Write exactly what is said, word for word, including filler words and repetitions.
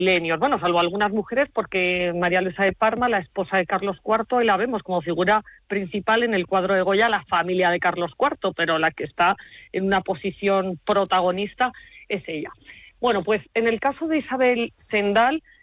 milenios. Bueno, salvo algunas mujeres, porque María Luisa de Parma, la esposa de Carlos cuarto, hoy la vemos como figura principal en el cuadro de Goya, la familia de Carlos cuarto, pero la que está en una posición protagonista es ella. Bueno, pues en el caso de Isabel Zendal,